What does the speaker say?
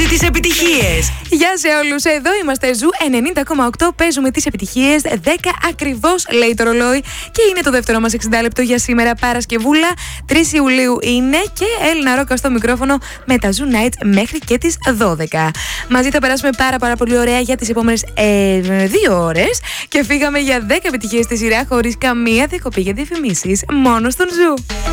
τις επιτυχίες. Γεια σε όλους, εδώ είμαστε Ζου 90,8. Παίζουμε τις επιτυχίες 10 ακριβώς, λέει το ρολόι. Και είναι το δεύτερο μας 60 λεπτό για σήμερα, Παρασκευούλα. 3 Ιουλίου είναι και Έλληνα Ρόκα στο μικρόφωνο με τα Ζου Nights μέχρι και τις 12. Μαζί θα περάσουμε πάρα πολύ ωραία για τις επόμενες 2 ώρες. Και φύγαμε για 10 επιτυχίες στη σειρά χωρίς καμία διακοπή για διαφημίσεις. Μόνο στον Ζου.